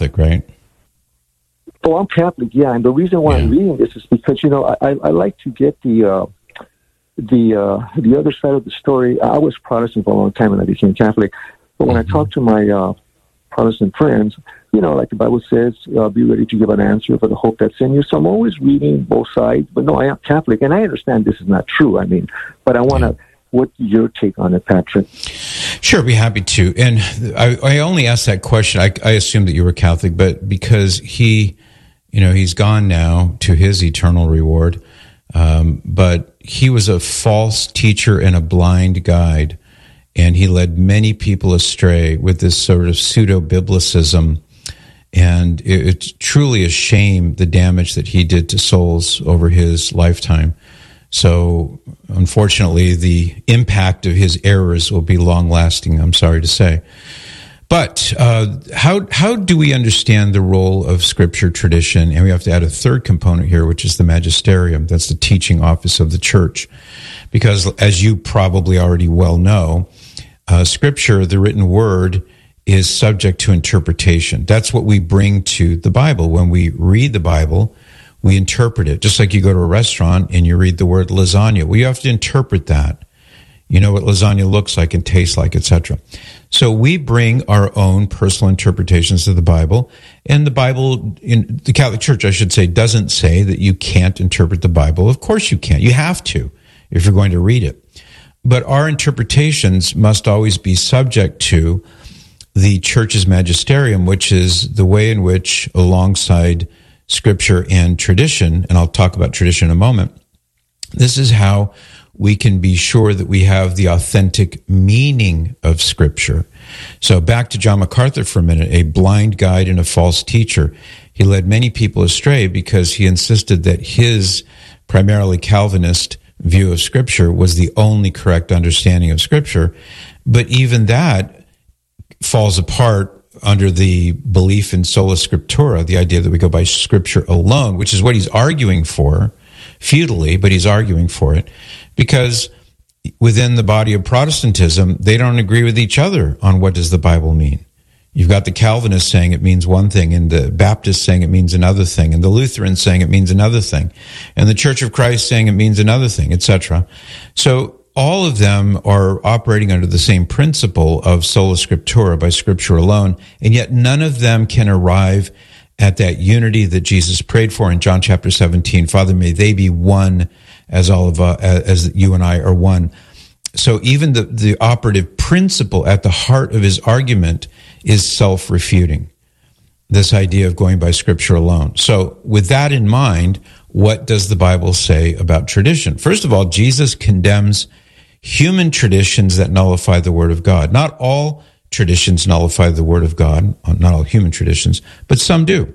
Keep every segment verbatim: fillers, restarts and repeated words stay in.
Catholic, right? Oh, I'm Catholic, yeah. And the reason why yeah. I'm reading this is because, you know, I, I like to get the uh, the uh, the other side of the story. I was Protestant for a long time and I became Catholic. But when mm-hmm. I talk to my uh, Protestant friends, you know, like the Bible says, uh, be ready to give an answer for the hope that's in you. So I'm always reading both sides. But no, I am Catholic. And I understand this is not true. I mean, but I want to... Yeah. What's your take on it, Patrick? Sure, I'd be happy to. And I, I only asked that question. I, I assumed that you were Catholic, but because he, you know, he's gone now to his eternal reward. Um, but he was a false teacher and a blind guide, and he led many people astray with this sort of pseudo-biblicism. And it, it's truly a shame the damage that he did to souls over his lifetime. So, unfortunately, the impact of his errors will be long-lasting, I'm sorry to say. But uh, how how do we understand the role of Scripture tradition? And we have to add a third component here, which is the magisterium. That's the teaching office of the church. Because, as you probably already well know, uh, Scripture, the written word, is subject to interpretation. That's what we bring to the Bible. When we read the Bible, we interpret it, just like you go to a restaurant and you read the word lasagna. We have to interpret that. You know what lasagna looks like and tastes like, et cetera. So we bring our own personal interpretations of the Bible, and the Bible, in the Catholic Church, I should say, doesn't say that you can't interpret the Bible. Of course you can. You have to if you're going to read it. But our interpretations must always be subject to the Church's magisterium, which is the way in which, alongside Scripture and tradition, and I'll talk about tradition in a moment, this is how we can be sure that we have the authentic meaning of Scripture. So back to John MacArthur for a minute, a blind guide and a false teacher. He led many people astray because he insisted that his primarily Calvinist view of Scripture was the only correct understanding of Scripture. But even that falls apart under the belief in sola scriptura, the idea that we go by Scripture alone, which is what he's arguing for, futilely, but he's arguing for it, because within the body of Protestantism, they don't agree with each other on what does the Bible mean. You've got the Calvinists saying it means one thing, and the Baptists saying it means another thing, and the Lutherans saying it means another thing, and the Church of Christ saying it means another thing, et cetera. So all of them are operating under the same principle of sola scriptura, by Scripture alone, and yet none of them can arrive at that unity that Jesus prayed for in John chapter seventeen. Father, may they be one as all of uh, as you and I are one. So even the, the operative principle at the heart of his argument is self-refuting, this idea of going by Scripture alone. So with that in mind, what does the Bible say about tradition? First of all, Jesus condemns human traditions that nullify the Word of God. Not all traditions nullify the Word of God, not all human traditions, but some do.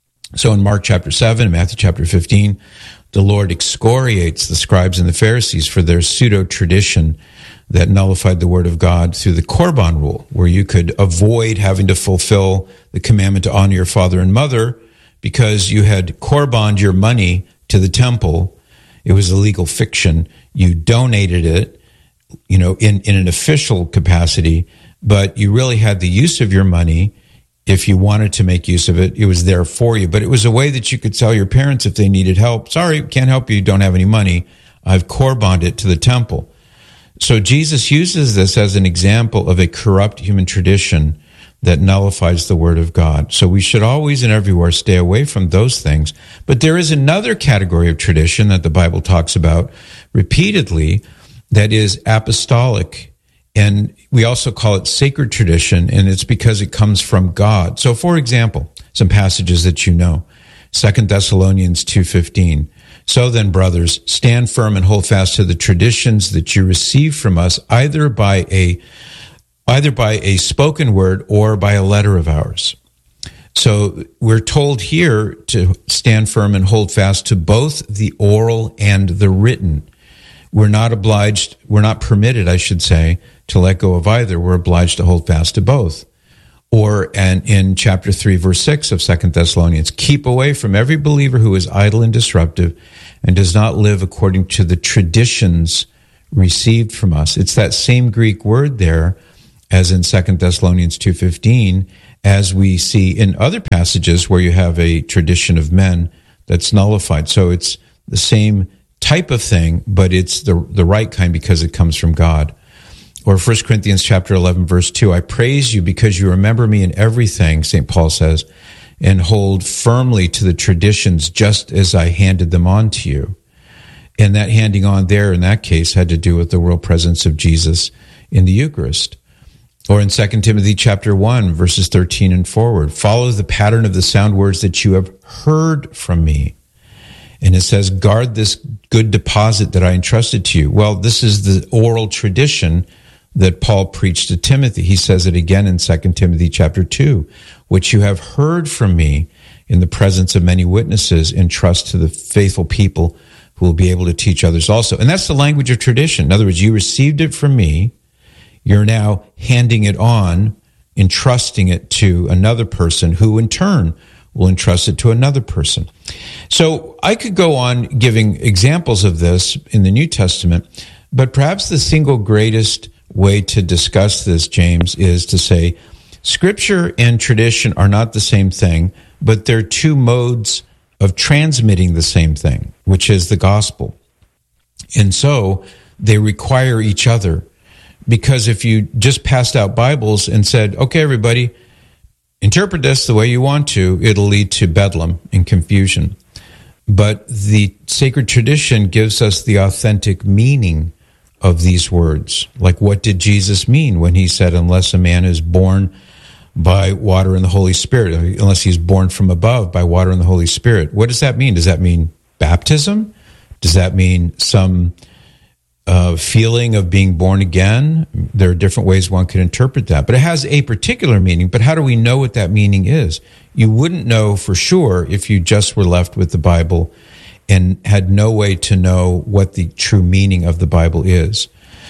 So in Mark chapter seven, Matthew chapter fifteen, the Lord excoriates the scribes and the Pharisees for their pseudo-tradition that nullified the Word of God through the Korban rule, where you could avoid having to fulfill the commandment to honor your father and mother because you had Korbaned your money to the temple. It was a legal fiction. You donated it, you know, in, in an official capacity, but you really had the use of your money. If you wanted to make use of it, it was there for you. But it was a way that you could tell your parents if they needed help, sorry, can't help you, you don't have any money. I've Korbaned it to the temple. So Jesus uses this as an example of a corrupt human tradition that nullifies the Word of God. So we should always and everywhere stay away from those things. But there is another category of tradition that the Bible talks about repeatedly that is apostolic. And we also call it sacred tradition, and it's because it comes from God. So, for example, some passages that you know, Second Thessalonians two fifteen. So then, brothers, stand firm and hold fast to the traditions that you received from us, either by a either by a spoken word or by a letter of ours. So we're told here to stand firm and hold fast to both the oral and the written. We're not obliged, we're not permitted, I should say, to let go of either. We're obliged to hold fast to both. Or, and in chapter three, verse six of Second Thessalonians, keep away from every believer who is idle and disruptive and does not live according to the traditions received from us. It's that same Greek word there as in Second Thessalonians two fifteen as we see in other passages where you have a tradition of men that's nullified. So it's the same type of thing, but it's the the right kind because it comes from God. Or First Corinthians chapter eleven, verse two, I praise you because you remember me in everything, Saint Paul says, and hold firmly to the traditions just as I handed them on to you. And that handing on there in that case had to do with the real presence of Jesus in the Eucharist. Or in Second Timothy chapter one, verses thirteen and forward, follow the pattern of the sound words that you have heard from me. And it says, guard this good deposit that I entrusted to you. Well, this is the oral tradition that Paul preached to Timothy. He says it again in Second Timothy chapter two, which you have heard from me in the presence of many witnesses, entrust to the faithful people who will be able to teach others also. And that's the language of tradition. In other words, you received it from me. You're now handing it on, entrusting it to another person who in turn will entrust it to another person. So I could go on giving examples of this in the New Testament, but perhaps the single greatest way to discuss this, James, is to say Scripture and tradition are not the same thing, but they're two modes of transmitting the same thing, which is the gospel. And so they require each other. Because if you just passed out Bibles and said, okay, everybody, interpret this the way you want to, it'll lead to bedlam and confusion. But the sacred tradition gives us the authentic meaning of these words. Like, what did Jesus mean when he said, unless a man is born by water and the Holy Spirit, unless he's born from above by water and the Holy Spirit? What does that mean? Does that mean baptism? Does that mean some uh, feeling of being born again? There are different ways one could interpret that, but it has a particular meaning. But how do we know what that meaning is? You wouldn't know for sure if you just were left with the Bible and had no way to know what the true meaning of the Bible is.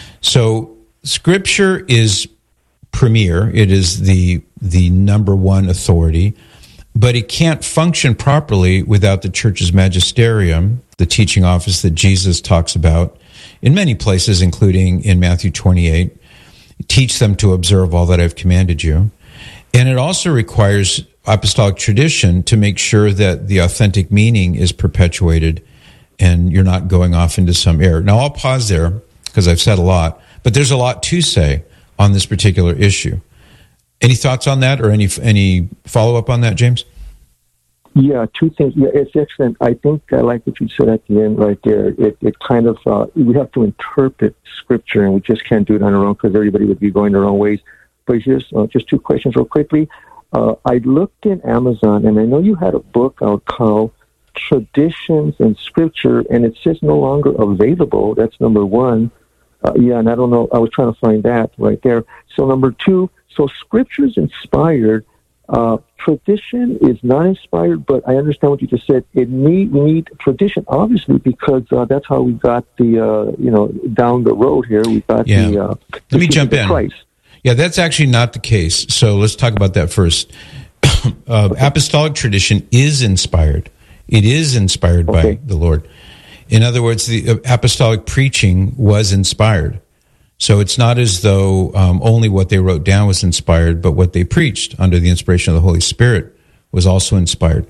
So Scripture is premier. It is the the number one authority, but it can't function properly without the Church's magisterium, the teaching office that Jesus talks about in many places, including in Matthew twenty-eight. Teach them to observe all that I've commanded you. And it also requires apostolic tradition to make sure that the authentic meaning is perpetuated and you're not going off into some error. Now, I'll pause there because I've said a lot, but there's a lot to say on this particular issue. Any thoughts on that or any any follow-up on that, James? Yeah, two things. Yeah, it's excellent. I think I like what you said at the end right there. It, it kind of, uh, we have to interpret Scripture, and we just can't do it on our own because everybody would be going their own ways. But here's uh, just two questions real quickly. Uh, I looked in Amazon, and I know you had a book out called Traditions and Scripture, and it says no longer available. That's number one. Uh, yeah, and I don't know. I was trying to find that right there. So number two, so Scripture is inspired. Uh, tradition is not inspired, but I understand what you just said. It need we need tradition, obviously, because uh, that's how we got the uh, you know down the road here. We got yeah. the. Uh, Let me jump in. Christ. Yeah, that's actually not the case. So let's talk about that first. uh, apostolic tradition is inspired. It is inspired okay. by the Lord. In other words, the apostolic preaching was inspired. So it's not as though um, only what they wrote down was inspired, but what they preached under the inspiration of the Holy Spirit was also inspired.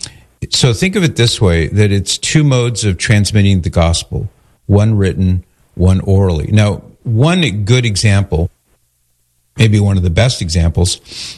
So think of it this way, that it's two modes of transmitting the gospel, one written, one orally. Now, one good example, maybe one of the best examples,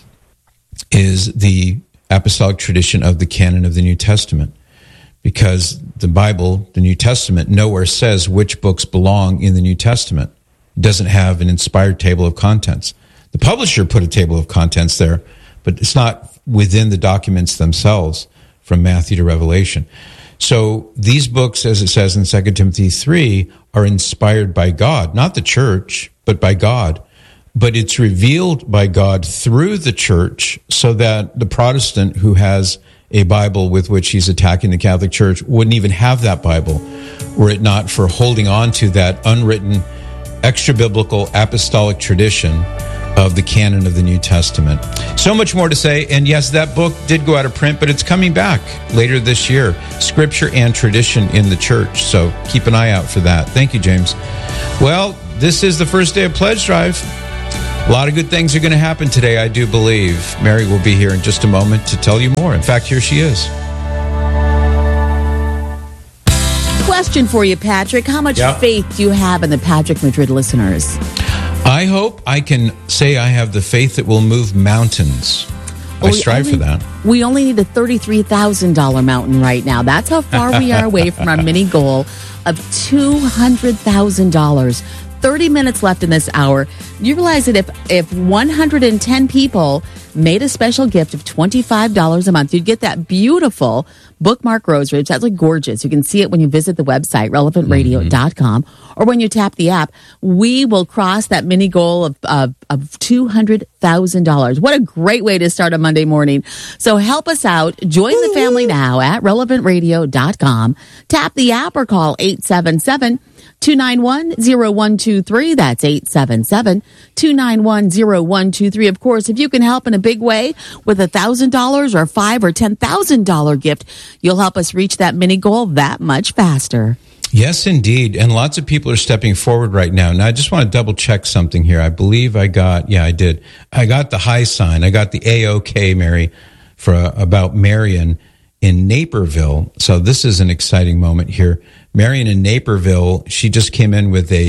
is the apostolic tradition of the canon of the New Testament. Because the Bible, the New Testament, nowhere says which books belong in the New Testament. It doesn't have an inspired table of contents. The publisher put a table of contents there, but it's not within the documents themselves from Matthew to Revelation. So these books, as it says in Second Timothy three, are inspired by God, not the church, but by God. But it's revealed by God through the church so that the Protestant who has a Bible with which he's attacking the Catholic Church wouldn't even have that Bible were it not for holding on to that unwritten, extra-biblical, apostolic tradition of the canon of the New Testament. So much more to say, and yes, that book did go out of print, but it's coming back later this year, Scripture and Tradition in the Church, so keep an eye out for that. Thank you, James. Well, this is the first day of Pledge Drive. A lot of good things are going to happen today, I do believe. Mary will be here in just a moment to tell you more. In fact, here she is. Question for you, Patrick. How much yep. faith do you have in the Patrick Madrid listeners? I hope I can say I have the faith that will move mountains. Well, I strive only, for that. We only need a thirty-three thousand dollars mountain right now. That's how far we are away from our mini goal of two hundred thousand dollars. thirty minutes left in this hour. You realize that if, if one hundred ten people made a special gift of twenty-five dollars a month, you'd get that beautiful bookmark rosary. It's absolutely gorgeous. You can see it when you visit the website, relevant radio dot com, mm-hmm. or when you tap the app. We will cross that mini goal of, of, of two hundred thousand dollars. What a great way to start a Monday morning. So help us out. Join the family now at relevant radio dot com. Tap the app or call eight seven seven, two nine one, zero one two three. That's eight seven seven, two nine one, zero one two three. Of course, if you can help in a big way with a one thousand dollars or five thousand dollars or ten thousand dollars gift, you'll help us reach that mini goal that much faster. Yes, indeed. And lots of people are stepping forward right now. Now, I just want to double check something here. I believe I got, yeah, I did. I got the high sign. I got the A-OK, Mary, for uh, about Marion in Naperville. So this is an exciting moment here. Marion in Naperville, she just came in with a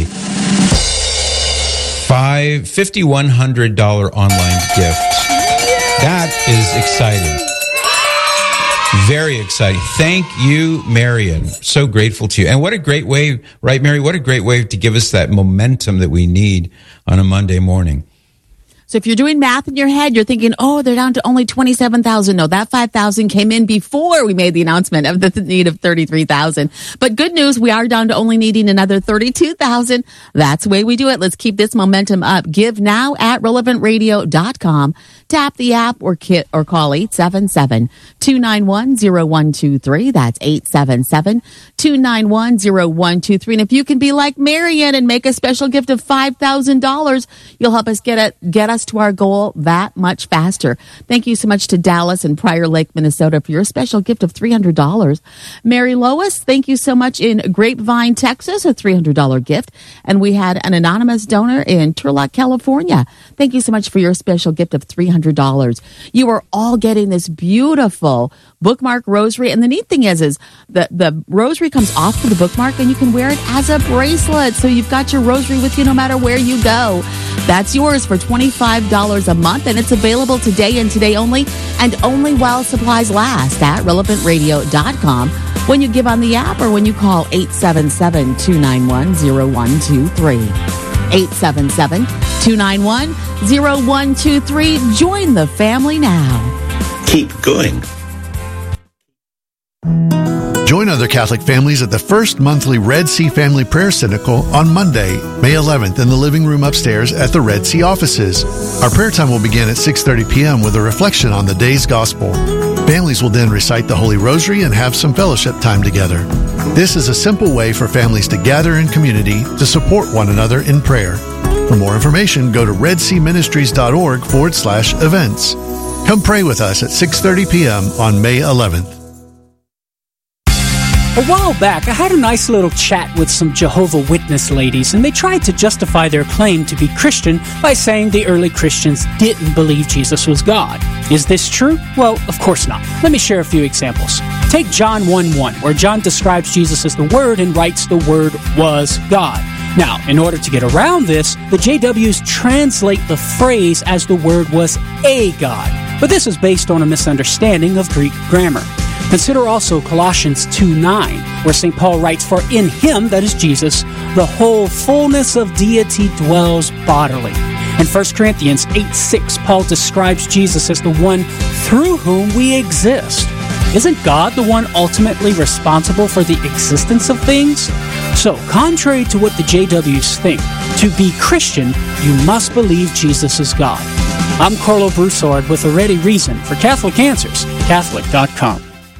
five five thousand one hundred dollars online gift. That is exciting. Very exciting. Thank you, Marion. So grateful to you. And what a great way, right, Mary? What a great way to give us that momentum that we need on a Monday morning. So if you're doing math in your head, you're thinking, oh, they're down to only twenty-seven thousand. No, that five thousand came in before we made the announcement of the need of thirty-three thousand. But good news, we are down to only needing another thirty-two thousand. That's the way we do it. Let's keep this momentum up. Give now at relevant radio dot com. Tap the app or kit or call eight seven seven, two nine one, zero one two three. That's eight seven seven, two nine one, zero one two three. And if you can be like Marianne and make a special gift of five thousand dollars, you'll help us get it, get us to our goal that much faster. Thank you so much to Dallas and Prior Lake, Minnesota for your special gift of three hundred dollars. Mary Lois, thank you so much in Grapevine, Texas, a three hundred dollars gift. And we had an anonymous donor in Turlock, California. Thank you so much for your special gift of three hundred dollars. You are all getting this beautiful bookmark rosary. And the neat thing is, is that the rosary comes off to the bookmark and you can wear it as a bracelet. So you've got your rosary with you no matter where you go. That's yours for twenty-five dollars a month, and it's available today and today only, and only while supplies last at relevant radio dot com when you give on the app or when you call eight seven seven, two nine one, zero one two three. eight seven seven, two nine one, zero one two three. Join the family now. Keep going. Join other Catholic families at the first monthly Red Sea Family Prayer Synodical on Monday, May eleventh in the living room upstairs at the Red Sea offices. Our prayer time will begin at six thirty p.m. with a reflection on the day's gospel. Families will then recite the Holy Rosary and have some fellowship time together. This is a simple way for families to gather in community to support one another in prayer. For more information, go to redseaministries.org forward slash events. Come pray with us at six thirty p.m. on May eleventh. A while back, I had a nice little chat with some Jehovah Witness ladies, and they tried to justify their claim to be Christian by saying the early Christians didn't believe Jesus was God. Is this true? Well, of course not. Let me share a few examples. Take John one one, where John describes Jesus as the Word and writes the Word was God. Now, in order to get around this, the J Ws translate the phrase as the Word was a God. But this is based on a misunderstanding of Greek grammar. Consider also Colossians two nine, where Saint Paul writes, "For in him," that is Jesus, "the whole fullness of deity dwells bodily." In First Corinthians eight six, Paul describes Jesus as the one through whom we exist. Isn't God the one ultimately responsible for the existence of things? So, contrary to what the J Ws think, to be Christian, you must believe Jesus is God. I'm Carlo Broussard with a ready reason for Catholic Answers, Catholic dot com.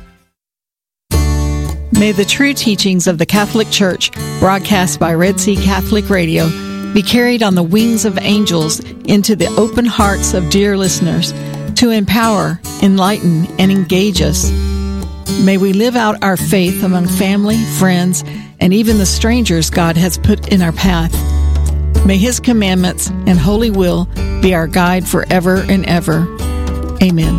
May the true teachings of the Catholic Church, broadcast by Red Sea Catholic Radio, be carried on the wings of angels into the open hearts of dear listeners to empower, enlighten, and engage us. May we live out our faith among family, friends, and even the strangers God has put in our path. May His commandments and holy will be our guide forever and ever. Amen.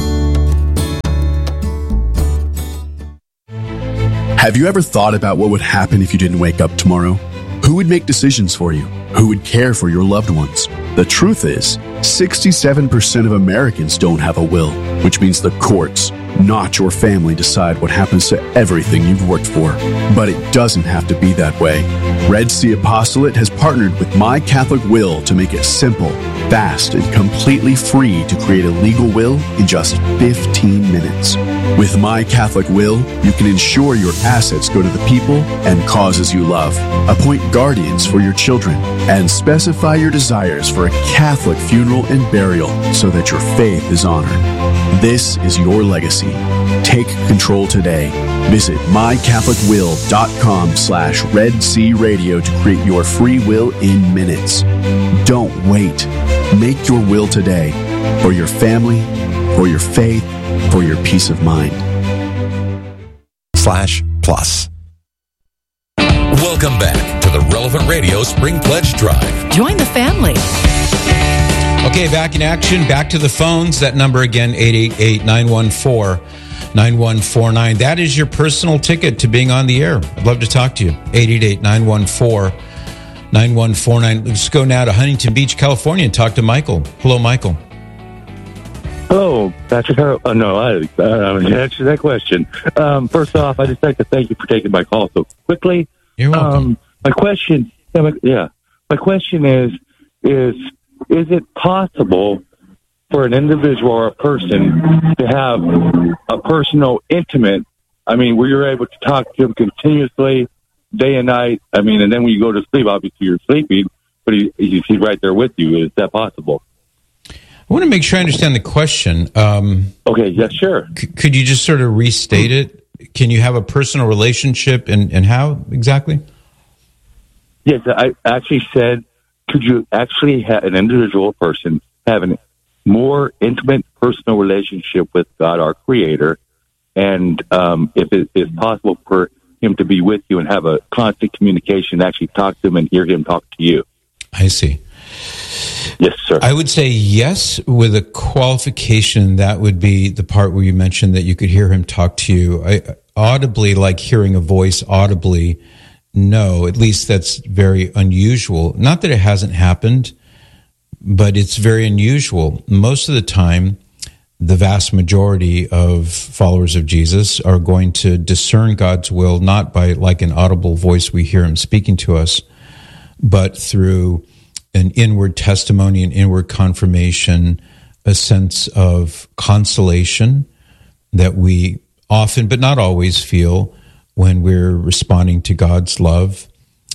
Have you ever thought about what would happen if you didn't wake up tomorrow? Who would make decisions for you? Who would care for your loved ones? The truth is, sixty-seven percent of Americans don't have a will, which means the courts, not your family, decide what happens to everything you've worked for. But it doesn't have to be that way. Red Sea Apostolate has partnered with My Catholic Will to make it simple, fast, and completely free to create a legal will in just fifteen minutes. With My Catholic Will, you can ensure your assets go to the people and causes you love, appoint guardians for your children, and specify your desires for a Catholic funeral and burial so that your faith is honored. This is your legacy. Take control today. Visit mycatholicwill.com slash Red Sea Radio to create your free will in minutes. Don't wait. Make your will today for your family, for your faith, for your peace of mind. Slash plus. Welcome back to the Relevant Radio Spring Pledge Drive. Join the family. Okay, back in action. Back to the phones. That number again, eight eight eight, nine one four, nine one four nine. That is your personal ticket to being on the air. I'd love to talk to you. eight eight eight, nine one four, nine one four nine. Let's go now to Huntington Beach, California, and talk to Michael. Hello, Michael. Hello, Patrick. Uh, no, I, uh, I'm going to answer that question. Um, first off, I just like to thank you for taking my call so quickly. You're welcome. Um, my question, yeah, my, yeah, my question is, is, is it possible for an individual or a person to have a personal, intimate, I mean, where you're able to talk to him continuously, day and night? I mean, and then when you go to sleep, obviously you're sleeping, but he, he's right there with you. Is that possible? I want to make sure I understand the question. Um, okay, yes, sure. C- could you just sort of restate it? Can you have a personal relationship, and, and how exactly? Yes, I actually said, could you actually have an individual person have a more intimate personal relationship with God, our Creator, and um, if it is possible for him to be with you and have a constant communication, actually talk to him and hear him talk to you? I see. Yes, sir. I would say yes, with a qualification. That would be the part where you mentioned that you could hear him talk to you. I, audibly, like hearing a voice audibly, no, at least that's very unusual. Not that it hasn't happened, but it's very unusual. Most of the time, the vast majority of followers of Jesus are going to discern God's will, not by like an audible voice we hear him speaking to us, but through an inward testimony, an inward confirmation, a sense of consolation that we often, but not always, feel when we're responding to God's love,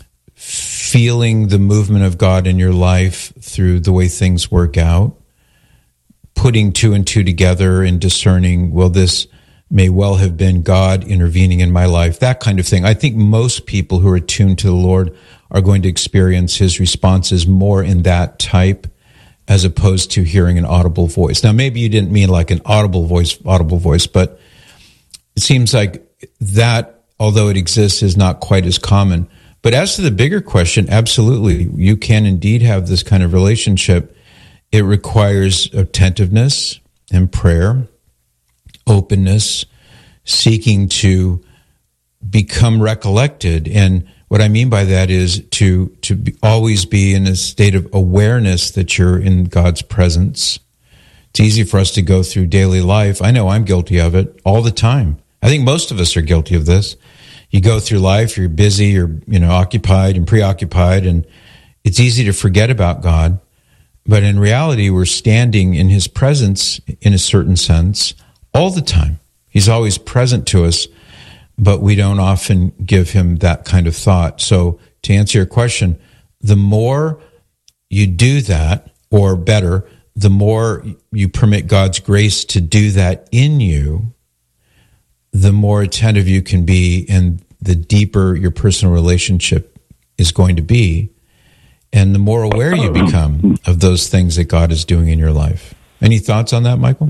feeling the movement of God in your life through the way things work out, putting two and two together and discerning, well, this may well have been God intervening in my life, that kind of thing. I think most people who are attuned to the Lord are going to experience his responses more in that type as opposed to hearing an audible voice. Now, maybe you didn't mean like an audible voice, audible voice, but it seems like that, although it exists, is not quite as common. But as to the bigger question, absolutely, you can indeed have this kind of relationship. It requires attentiveness and prayer, openness, seeking to become recollected. And what I mean by that is to to be, always be in a state of awareness that you're in God's presence. It's easy for us to go through daily life. I know I'm guilty of it all the time. I think most of us are guilty of this. You go through life, you're busy, you're you know occupied and preoccupied, and it's easy to forget about God. But in reality, we're standing in his presence in a certain sense all the time. He's always present to us, but we don't often give him that kind of thought. So to answer your question, the more you do that, or better, the more you permit God's grace to do that in you, the more attentive you can be and the deeper your personal relationship is going to be, and the more aware you become of those things that God is doing in your life. Any thoughts on that, Michael?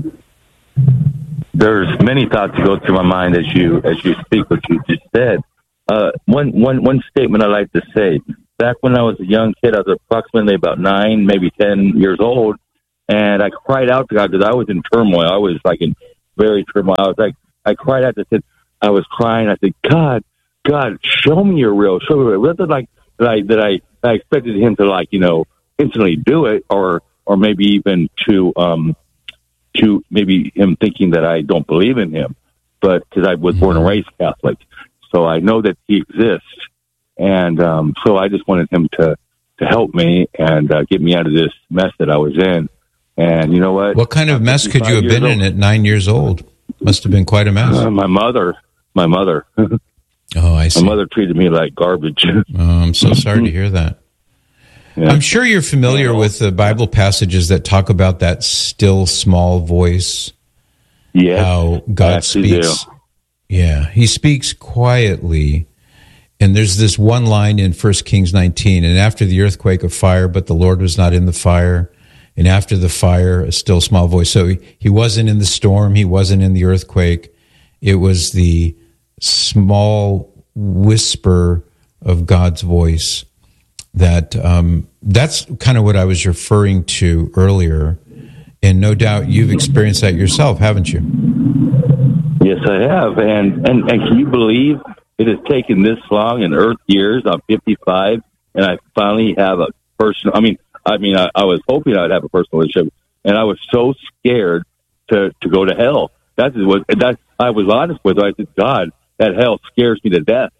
There's many thoughts that go through my mind as you as you speak what you just said. Uh, one one one statement I like to say: back when I was a young kid. I was approximately about nine, maybe ten years old, and I cried out to God because I was in turmoil. I was like in very turmoil. I was like, I cried out. I said, I was crying. I said, God, God, show me your real. Show me your real. Rather like that I that I, I expected him to like you know instantly do it, or or maybe even to um to maybe him thinking that I don't believe in him, but because I was born and raised Catholic, so I know that he exists. And um, so I just wanted him to, to help me and uh, get me out of this mess that I was in. And you know what? What kind of mess could you have been in at nine years old? Must have been quite a mess. Uh, my mother. My mother. Oh, I see. My mother treated me like garbage. Oh, I'm so sorry to hear that. Yeah. I'm sure you're familiar with the Bible passages that talk about that still small voice. Yeah. How God speaks. Do. Yeah. He speaks quietly. And there's this one line in First Kings nineteen, and after the earthquake, a fire, but the Lord was not in the fire. And after the fire, a still small voice. So he, he wasn't in the storm. He wasn't in the earthquake. It was the small whisper of God's voice. That um, that's kind of what I was referring to earlier. And no doubt you've experienced that yourself, haven't you? Yes, I have. And, and, and can you believe it has taken this long in Earth years? I'm fifty-five, and I finally have a personal. I mean, I mean, I, I was hoping I would have a personal relationship, and I was so scared to, to go to hell. That's what that I was honest with. I said, God, that hell scares me to death.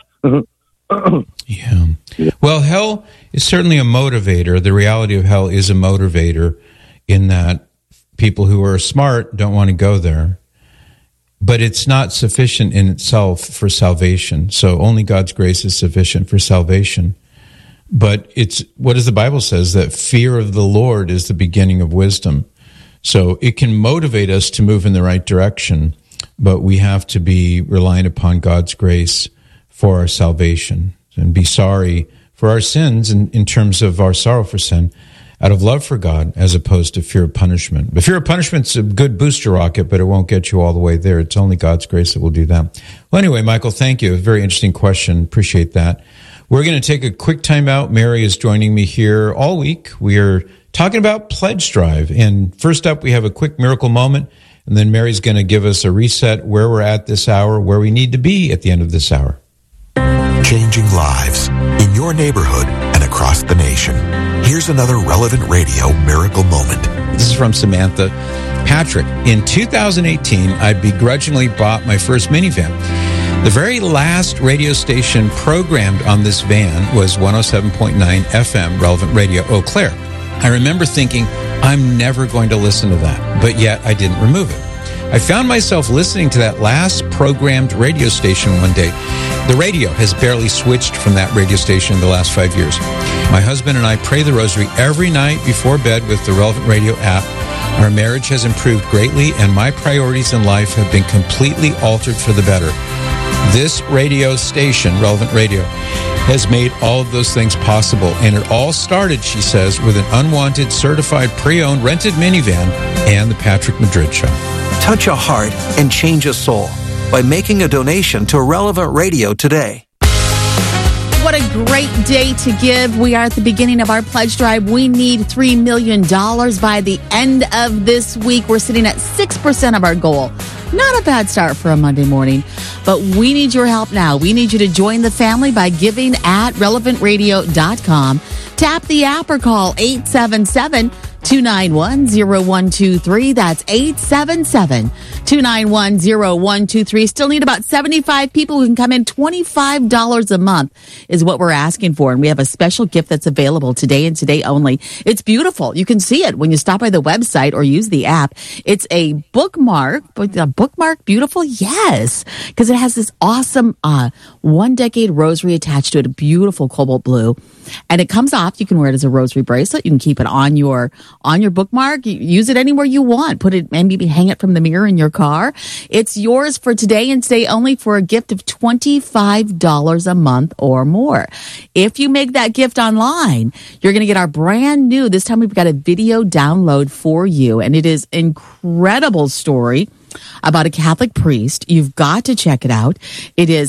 yeah. Well, hell is certainly a motivator. The reality of hell is a motivator in that people who are smart don't want to go there. But it's not sufficient in itself for salvation. So only God's grace is sufficient for salvation. But it's what does the Bible says? That fear of the Lord is the beginning of wisdom. So it can motivate us to move in the right direction, but we have to be reliant upon God's grace for our salvation and be sorry for our sins in, in terms of our sorrow for sin, out of love for God, as opposed to fear of punishment. But fear of punishment's a good booster rocket, but it won't get you all the way there. It's only God's grace that will do that. Well, anyway, Michael, thank you. A very interesting question. Appreciate that. We're going to take a quick time out. Mary is joining me here all week. We are talking about Pledge Drive. And first up, we have a quick miracle moment. And then Mary's going to give us a reset where we're at this hour, where we need to be at the end of this hour. Changing lives in your neighborhood and across the nation. Here's another Relevant Radio miracle moment. This is from Samantha. Patrick, in two thousand eighteen, I begrudgingly bought my first minivan. The very last radio station programmed on this van was one oh seven point nine F M Relevant Radio Eau Claire. I remember thinking, I'm never going to listen to that, but yet I didn't remove it. I found myself listening to that last programmed radio station one day. The radio has barely switched from that radio station in the last five years. My husband and I pray the rosary every night before bed with the Relevant Radio app. Our marriage has improved greatly, and my priorities in life have been completely altered for the better. This radio station, Relevant Radio, has made all of those things possible. And it all started, she says, with an unwanted, certified, pre-owned, rented minivan and the Patrick Madrid Show. Touch a heart and change a soul by making a donation to Relevant Radio today. What a great day to give. We are at the beginning of our pledge drive. We need three million dollars by the end of this week. We're sitting at six percent of our goal. Not a bad start for a Monday morning, but we need your help now. We need you to join the family by giving at relevant radio dot com. Tap the app or call eight seven seven, two nine one, zero one two three. That's eight seven seven, two nine one, zero one two three. Still need about seventy-five people who can come in. twenty-five dollars a month is what we're asking for. And we have a special gift that's available today and today only. It's beautiful. You can see it when you stop by the website or use the app. It's a bookmark. A bookmark beautiful? Yes. Because it has this awesome uh, one decade rosary attached to it, a beautiful cobalt blue. And it comes off. You can wear it as a rosary bracelet. You can keep it on your on your bookmark. You use it anywhere you want. Put it, maybe hang it from the mirror in your car. It's yours for today and today only for a gift of twenty-five dollars a month or more. If you make that gift online, you're going to get our brand new, this time we've got a video download for you. And it is an incredible story about a Catholic priest. You've got to check it out. It is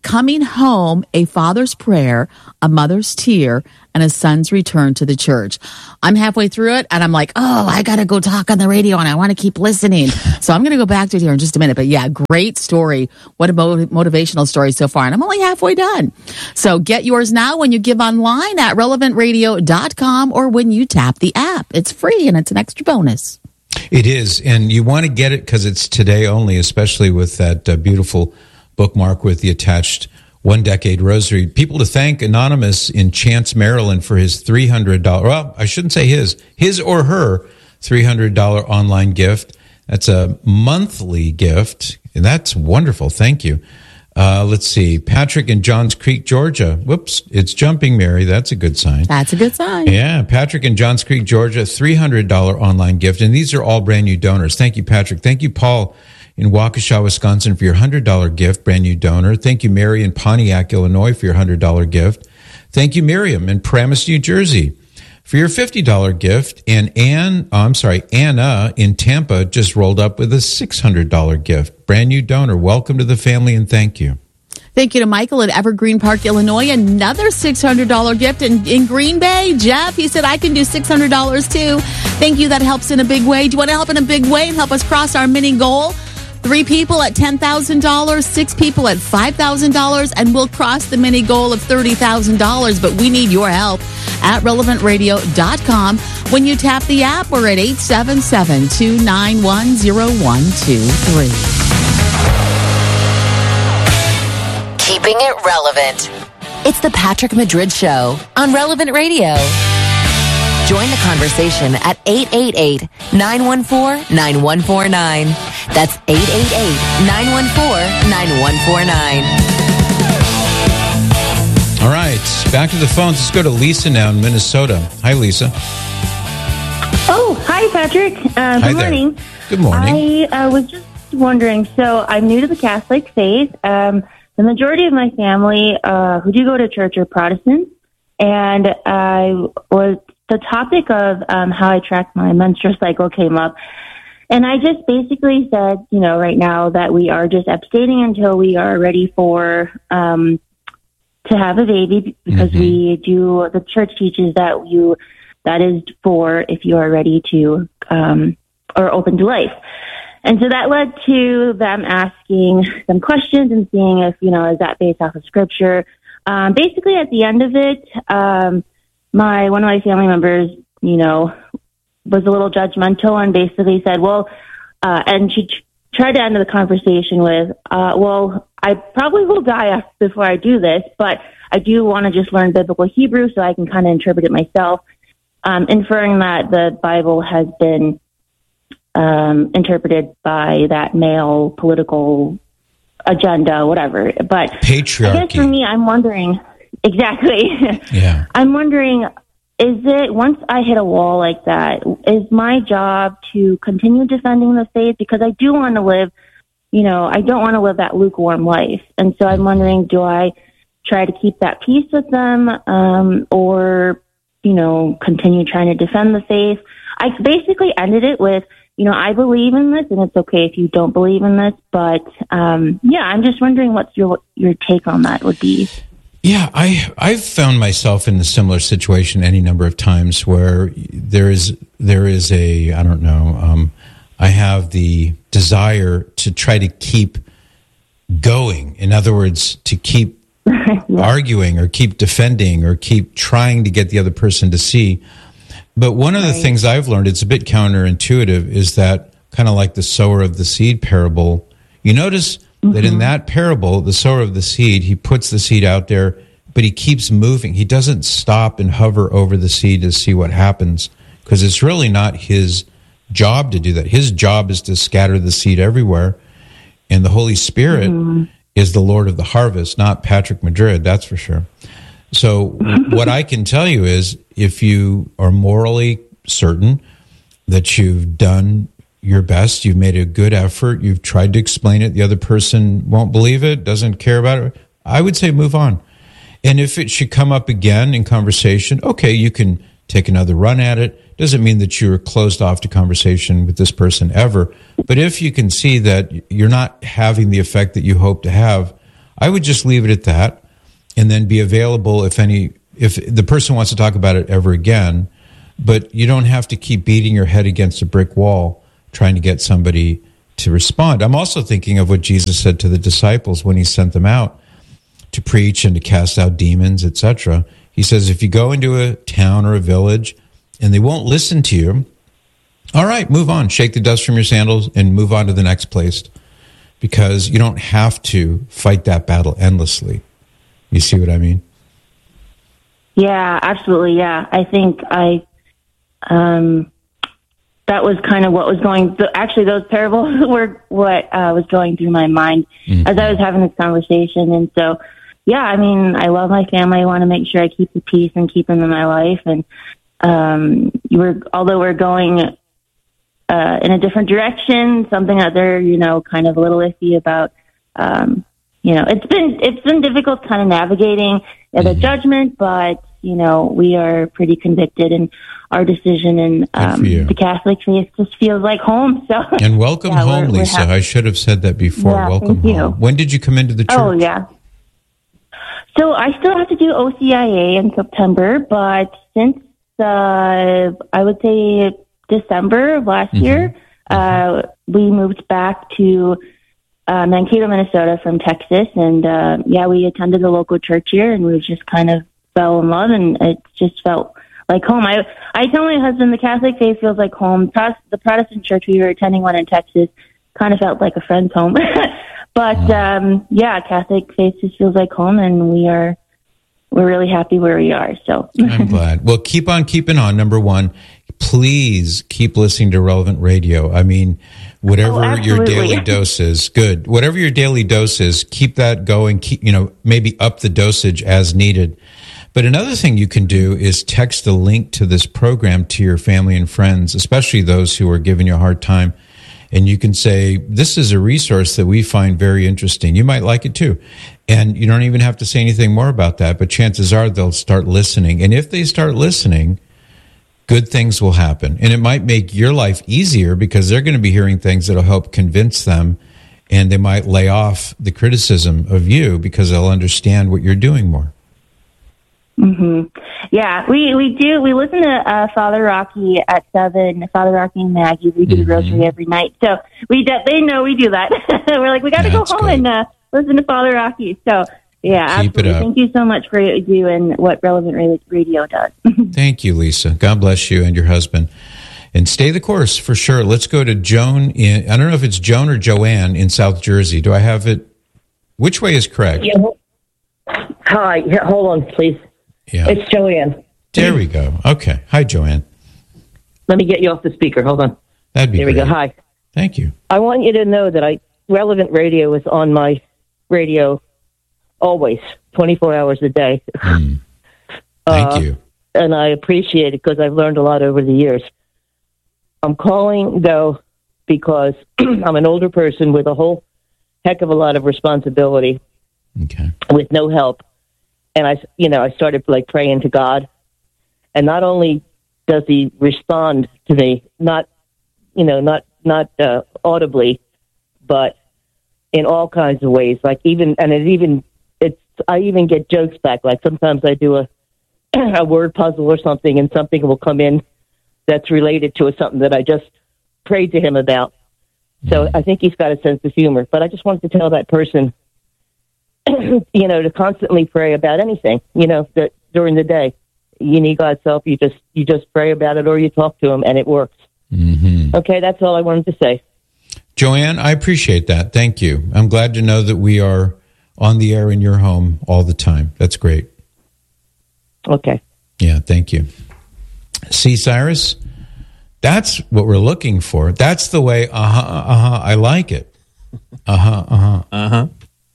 Coming Home, A Father's Prayer, A Mother's Tear, and A Son's Return to the Church. I'm halfway through it, and I'm like, oh, I got to go talk on the radio, and I want to keep listening. So I'm going to go back to it here in just a minute. But yeah, great story. What a motiv- motivational story so far. And I'm only halfway done. So get yours now when you give online at relevant radio dot com or when you tap the app. It's free, and it's an extra bonus. It is, and you want to get it because it's today only, especially with that uh, beautiful bookmark with the attached One Decade Rosary. People to thank Anonymous in Chance, Maryland for his three hundred dollars, well, I shouldn't say his, his or her three hundred dollars online gift. That's a monthly gift, and that's wonderful. Thank you. Uh, let's see. Patrick in Johns Creek, Georgia. Whoops, it's jumping, Mary. That's a good sign. That's a good sign. Yeah, Patrick in Johns Creek, Georgia, three hundred dollars online gift. And these are all brand new donors. Thank you, Patrick. Thank you, Paul in Waukesha, Wisconsin, for your one hundred dollars gift, brand new donor. Thank you, Mary in Pontiac, Illinois, for your one hundred dollars gift. Thank you, Miriam in Paramus, New Jersey, for your fifty dollars gift. And Ann, oh, I'm sorry, Anna in Tampa just rolled up with a six hundred dollars gift. Brand new donor. Welcome to the family, and thank you. Thank you to Michael in Evergreen Park, Illinois. Another six hundred dollars gift. And in Green Bay, Jeff, he said, I can do six hundred dollars too. Thank you. That helps in a big way. Do you want to help in a big way and help us cross our mini goal? Three people at ten thousand dollars, six people at five thousand dollars, and we'll cross the mini goal of thirty thousand dollars. But we need your help at relevant radio dot com. When you tap the app, we're at eight seven seven, two nine one, zero one two three. Keeping it relevant. It's the Patrick Madrid Show on Relevant Radio. Join the conversation at eight eight eight, nine one four, nine one four nine. That's eight eight eight, nine one four, nine one four nine. All right, back to the phones. Let's go to Lisa now in Minnesota. Hi, Lisa. Oh, hi, Patrick. Uh, good hi morning. There. Good morning. I uh, was just wondering, so I'm new to the Catholic faith. Um, the majority of my family uh, who do go to church are Protestants, and I was the topic of um, how I track my menstrual cycle came up. And I just basically said, you know, right now that we are just abstaining until we are ready for um, to have a baby, because mm-hmm. we do, the church teaches that you, that is for if you are ready to, um, or open to life. And so that led to them asking some questions and seeing if, you know, is that based off of scripture? Um, basically at the end of it, um, my, one of my family members, you know, was a little judgmental and basically said, well, uh, and she t- tried to end the conversation with, uh, well, I probably will die before I do this, but I do want to just learn biblical Hebrew so I can kind of interpret it myself, um, inferring that the Bible has been um, interpreted by that male political agenda, whatever. But patriarchy. I guess for me, I'm wondering, exactly. Yeah. I'm wondering, is it, once I hit a wall like that, is my job to continue defending the faith? Because I do want to live, you know, I don't want to live that lukewarm life. And so I'm wondering, do I try to keep that peace with them, um, or, you know, continue trying to defend the faith? I basically ended it with, you know, I believe in this, and it's okay if you don't believe in this. But, um, yeah, I'm just wondering what your your take on that would be. Yeah, I, I've found myself in a similar situation any number of times where there is there is a, I don't know, um, I have the desire to try to keep going. In other words, to keep yeah. arguing or keep defending or keep trying to get the other person to see. But one of the right. things I've learned, it's a bit counterintuitive, is that kind of like the sower of the seed parable. You notice mm-hmm. that in that parable, the sower of the seed, he puts the seed out there, but he keeps moving. He doesn't stop and hover over the seed to see what happens, because it's really not his job to do that. His job is to scatter the seed everywhere, and the Holy Spirit mm-hmm. is the Lord of the harvest, not Patrick Madrid, that's for sure. So what I can tell you is, if you are morally certain that you've done your best, you've made a good effort, you've tried to explain it, the other person won't believe it, doesn't care about it, I would say move on. And if it should come up again in conversation, okay, you can take another run at it. Doesn't mean that you're closed off to conversation with this person ever. But if you can see that you're not having the effect that you hope to have, I would just leave it at that, and then be available if any if the person wants to talk about it ever again. But you don't have to keep beating your head against a brick wall trying to get somebody to respond. I'm also thinking of what Jesus said to the disciples when he sent them out to preach and to cast out demons, et cetera. He says, if you go into a town or a village and they won't listen to you, all right, move on. Shake the dust from your sandals and move on to the next place, because you don't have to fight that battle endlessly. You see what I mean? Yeah, absolutely. Yeah. I think I, um, that was kind of what was going, actually those parables were what uh, was going through my mind mm-hmm. as I was having this conversation. And so, yeah, I mean, I love my family. I want to make sure I keep the peace and keep them in my life. And um, we're, although we're going uh, in a different direction, something that they're, you know, kind of a little iffy about, um, you know, it's been, it's been difficult kind of navigating the mm-hmm. judgment, but, you know, we are pretty convicted in our decision, and um, the Catholic faith just feels like home. So, and welcome yeah, home, we're, Lisa. we're I should have said that before. Yeah, welcome thank home. You. When did you come into the church? Oh, yeah. So I still have to do O C I A in September, but since uh, I would say December of last mm-hmm. year, uh, we moved back to uh, Mankato, Minnesota from Texas, and uh, yeah, we attended the local church here, and we just kind of fell in love, and it just felt like home. I I tell my husband the Catholic faith feels like home. The Protestant church, we were attending one in Texas, kind of felt like a friend's home. But um, yeah, Catholic faith just feels like home, and we are we're really happy where we are. So I'm glad. Well, keep on keeping on. Number one, please keep listening to Relevant Radio. I mean, whatever oh, your daily dose is, good. Whatever your daily dose is, keep that going. Keep you know maybe up the dosage as needed. But another thing you can do is text a link to this program to your family and friends, especially those who are giving you a hard time. And you can say, this is a resource that we find very interesting. You might like it too. And you don't even have to say anything more about that, but chances are they'll start listening. And if they start listening, good things will happen. And it might make your life easier because they're going to be hearing things that'll help convince them, and they might lay off the criticism of you because they'll understand what you're doing more. Mm-hmm. Yeah, we, we do. We listen to uh, Father Rocky at seven, Father Rocky and Maggie. We do mm-hmm. the rosary every night. So we do, they know we do that. We're like, we got to go home great. and uh, listen to Father Rocky. So, yeah, Keep absolutely. It up. Thank you so much for what you do and what Relevant Radio does. Thank you, Lisa. God bless you and your husband. And stay the course for sure. Let's go to Joan in, I don't know if it's Joan or Joanne in South Jersey. Do I have it? Which way is correct? Yeah. Hi. Yeah, hold on, please. Yeah. It's Joanne. There we go. Okay. Hi, Joanne. Let me get you off the speaker. Hold on. That'd be There great. we go. Hi. Thank you. I want you to know that I Relevant Radio is on my radio always, twenty-four hours a day. Mm. Thank uh, you. And I appreciate it because I've learned a lot over the years. I'm calling, though, because I'm an older person with a whole heck of a lot of responsibility okay. with no help. And I, you know, I started like praying to God, and not only does He respond to me, not, you know, not not uh, audibly, but in all kinds of ways. Like even, and it even, it's, I even get jokes back. Like sometimes I do a a word puzzle or something, and something will come in that's related to something that I just prayed to Him about. So I think He's got a sense of humor. But I just wanted to tell that person, you know, to constantly pray about anything, you know, that during the day you need God's help. You just, you just pray about it, or you talk to Him, and it works. Mm-hmm. Okay. That's all I wanted to say. Joanne, I appreciate that. Thank you. I'm glad to know that we are on the air in your home all the time. That's great. Okay. Yeah. Thank you. See, Cyrus, that's what we're looking for. That's the way. Uh-huh. Uh-huh. I like it. Uh-huh. Uh-huh. Uh-huh.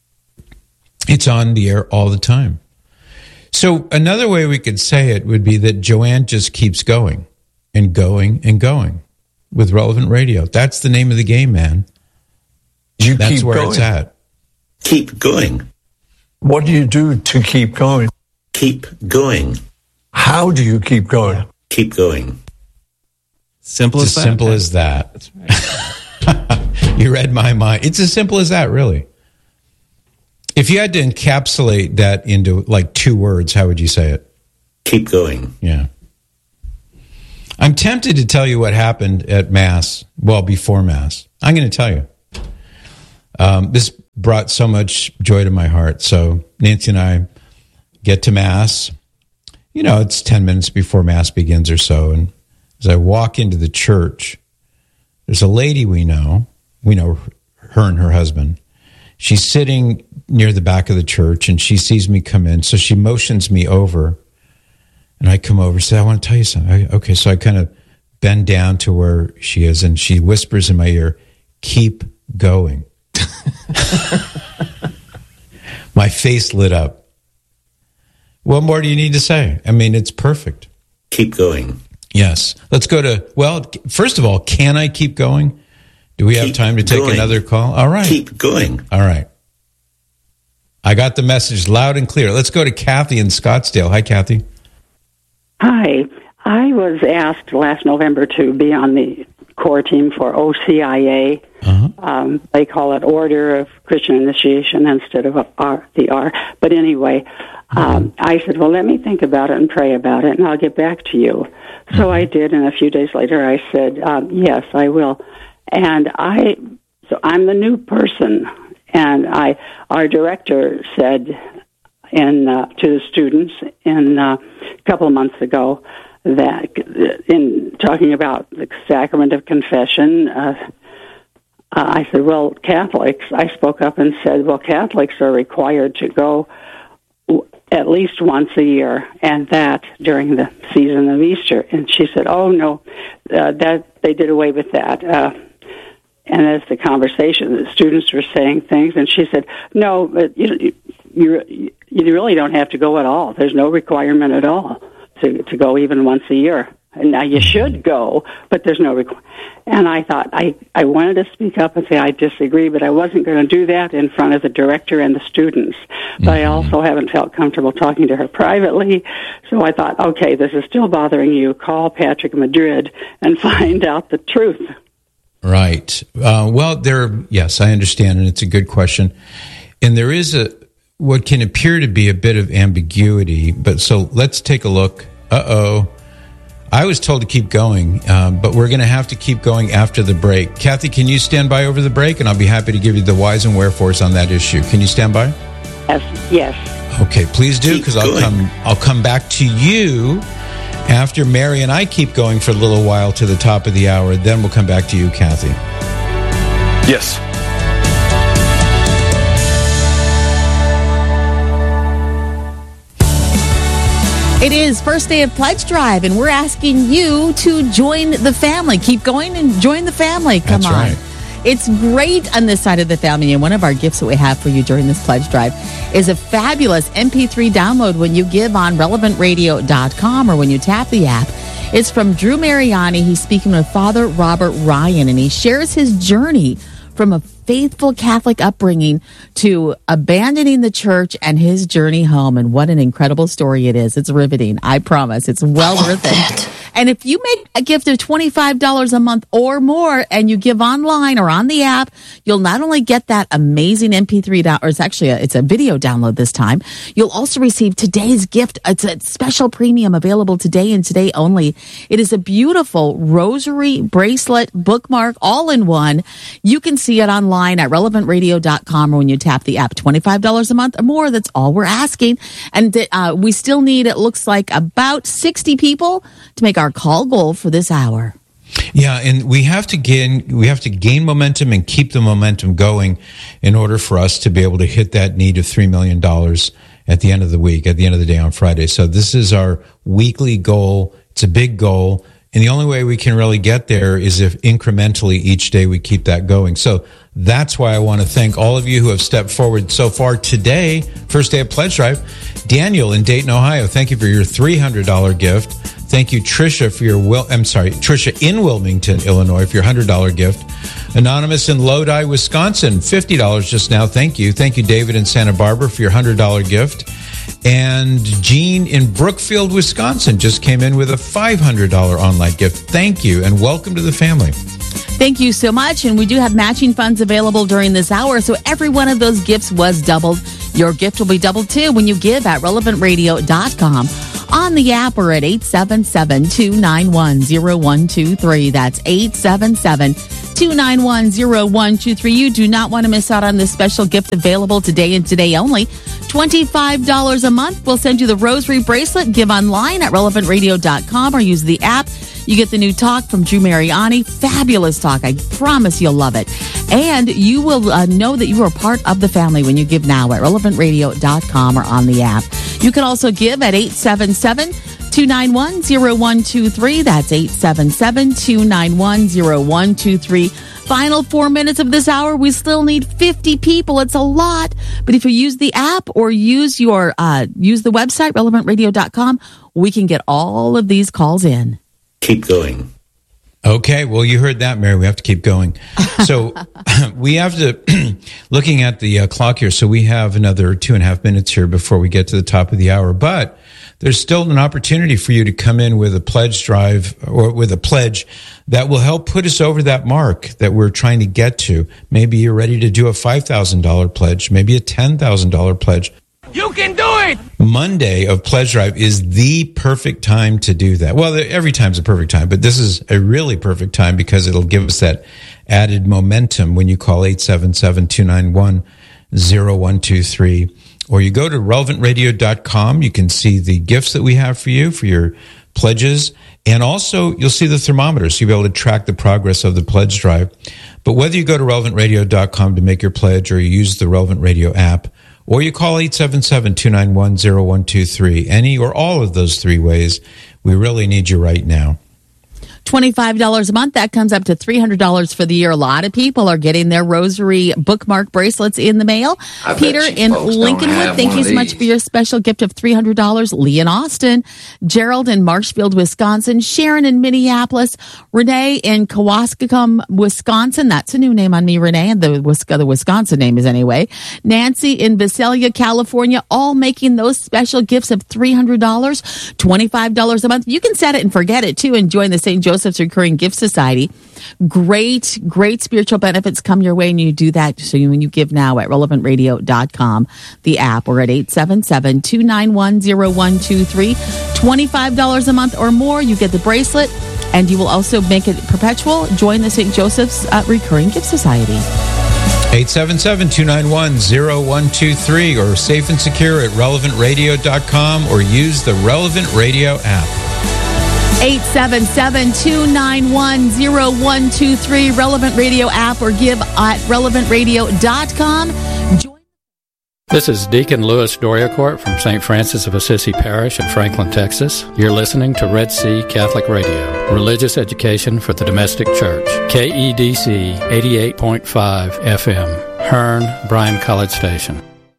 It's on the air all the time. So another way we could say it would be that Joanne just keeps going and going and going with Relevant Radio. That's the name of the game, man. You That's keep where going. it's at. Keep going. What do you do to keep going? Keep going. How do you keep going? Keep going. Simple It's as as that. simple as that. That's right. You read my mind. It's as simple as that, really. If you had to encapsulate that into like two words, how would you say it? Keep going. Yeah. I'm tempted to tell you what happened at Mass, well, before Mass. I'm going to tell you. Um, this brought so much joy to my heart. So Nancy and I get to Mass. You know, it's ten minutes before Mass begins or so. And as I walk into the church, there's a lady we know. We know her and her husband. She's sitting near the back of the church, and she sees me come in. So she motions me over. And I come over and say, I want to tell you something. I, okay, so I kind of bend down to where she is, and she whispers in my ear, keep going. My face lit up. What more do you need to say? I mean, it's perfect. Keep going. Yes. Let's go to, well, first of all, can I keep going? Do we keep have time to take going. Another call? All right. Keep going. All right. I got the message loud and clear. Let's go to Kathy in Scottsdale. Hi, Kathy. Hi. I was asked last November to be on the core team for O C I A. Uh-huh. Um, they call it Order of Christian Initiation instead of R, the R. But anyway, um, I said, well, let me think about it and pray about it, and I'll get back to you. So mm-hmm. I did, and a few days later I said, um, yes, I will. And I, so I'm the new person, and I, our director said in uh, to the students in uh, a couple of months ago that in talking about the sacrament of confession, uh, uh, I said, well, Catholics, I spoke up and said, well, Catholics are required to go at least once a year, and that during the season of Easter. And she said, oh, no, uh, that they did away with that. Uh, and as the conversation, the students were saying things, and she said, no, but you, you, you really don't have to go at all. There's no requirement at all to, to go even once a year. And now you should go, but there's no requirement. And I thought, I, I wanted to speak up and say I disagree, but I wasn't going to do that in front of the director and the students. But mm-hmm. I also haven't felt comfortable talking to her privately. So I thought, okay, this is still bothering you. Call Patrick Madrid and find out the truth. Right. Uh, well, there, yes, I understand, and it's a good question. And there is a what can appear to be a bit of ambiguity, but so let's take a look. Uh-oh. I was told to keep going, um, but we're going to have to keep going after the break. Kathy, can you stand by over the break? And I'll be happy to give you the whys and wherefores on that issue. Can you stand by? Yes. Yes. Okay, please do, because I'll come. I'll come back to you after Mary and I keep going for a little while to the top of the hour. Then we'll come back to you, Kathy. Yes. It is first day of Pledge Drive, and we're asking you to join the family. Keep going and join the family. Come That's on. Right. It's great on this side of the family, and one of our gifts that we have for you during this Pledge Drive is a fabulous M P three download when you give on relevant radio dot com or when you tap the app. It's from Drew Mariani. He's speaking with Father Robert Ryan, and he shares his journey from a faithful Catholic upbringing to abandoning the church and his journey home. And what an incredible story it is. It's riveting. I promise. It's well worth it. And if you make a gift of twenty-five dollars a month or more and you give online or on the app, you'll not only get that amazing M P three, or it's actually a, it's a video download this time. You'll also receive today's gift. It's a special premium available today and today only. It is a beautiful rosary bracelet bookmark all in one. You can see it online at relevant radio dot com or when you tap the app. twenty-five dollars a month or more. That's all we're asking. And uh, we still need, it looks like, about sixty people to make our call goal for this hour. Yeah, and we have to gain we have to gain momentum and keep the momentum going in order for us to be able to hit that need of three million dollars at the end of the week, at the end of the day on Friday. So this is our weekly goal. It's a big goal. And the only way we can really get there is if incrementally each day we keep that going. So that's why I want to thank all of you who have stepped forward so far today, first day of Pledge Drive. Daniel in Dayton, Ohio, thank you for your three hundred dollars gift. Thank you, Tricia, for your, Wil- I'm sorry, Tricia in Wilmington, Illinois, for your one hundred dollars gift. Anonymous in Lodi, Wisconsin, fifty dollars just now. Thank you. Thank you, David in Santa Barbara, for your one hundred dollars gift. And Jean in Brookfield, Wisconsin, just came in with a five hundred dollars online gift. Thank you, and welcome to the family. Thank you so much. And we do have matching funds available during this hour. So every one of those gifts was doubled. Your gift will be doubled too when you give at relevant radio dot com. On the app or at eight seven seven, two nine one, zero one two three. That's eight seven seven, two nine one, zero one two three. You do not want to miss out on this special gift available today and today only. twenty-five dollars a month. We'll send you the rosary bracelet. Give online at relevant radio dot com or use the app. You get the new talk from Drew Mariani. Fabulous talk. I promise you'll love it. And you will uh, know that you are part of the family when you give now at relevant radio dot com or on the app. You can also give at eight seven seven, two nine one, zero one two three. That's eight seven seven, two nine one, zero one two three. Final four minutes of this hour. We still need fifty people. It's a lot. But if you use the app or use your uh, use the website, relevant radio dot com, we can get all of these calls in. Keep going. Okay, well, you heard that, Mary. We have to keep going. So we have to, looking at the uh, clock here, so we have another two and a half minutes here before we get to the top of the hour. But there's still an opportunity for you to come in with a pledge drive or with a pledge that will help put us over that mark that we're trying to get to. Maybe you're ready to do a five thousand dollars pledge, maybe a ten thousand dollars pledge. You can do it! Monday of Pledge Drive is the perfect time to do that. Well, every time's a perfect time, but this is a really perfect time because it'll give us that added momentum when you call eight seven seven, two nine one, zero one two three. Or you go to relevant radio dot com. You can see the gifts that we have for you, for your pledges. And also, you'll see the thermometer, so you'll be able to track the progress of the pledge drive. But whether you go to relevant radio dot com to make your pledge or you use the Relevant Radio app, or you call eight seven seven, two nine one, zero one two three. Any or all of those three ways, we really need you right now. twenty-five dollars a month. That comes up to three hundred dollars for the year. A lot of people are getting their rosary bookmark bracelets in the mail. I Peter in Lincolnwood, thank you so much for your special gift of three hundred dollars. Lee in Austin, Gerald in Marshfield, Wisconsin, Sharon in Minneapolis, Renee in Kewaskum, Wisconsin. That's a new name on me, Renee. The, the Wisconsin name is anyway. Nancy in Visalia, California, all making those special gifts of three hundred dollars, twenty-five dollars a month. You can set it and forget it too and join the Saint Joseph's Recurring Gift Society. Great, great spiritual benefits come your way, and you do that so you, when you give now at relevant radio dot com, the app, or at eight seven seven, two nine one, zero one two three. twenty-five dollars a month or more, you get the bracelet, and you will also make it perpetual. Join the Saint Joseph's uh, Recurring Gift Society. eight seven seven, two nine one, zero one two three or safe and secure at relevant radio dot com or use the Relevant Radio app. eight seven seven, two nine one, zero one two three, Relevant Radio app, or give at relevant radio dot com. Join- This is Deacon Louis Doriacourt from Saint Francis of Assisi Parish in Franklin, Texas. You're listening to Red Sea Catholic Radio, religious education for the domestic church. K E D C eighty-eight point five F M, Hearn, Bryan College Station.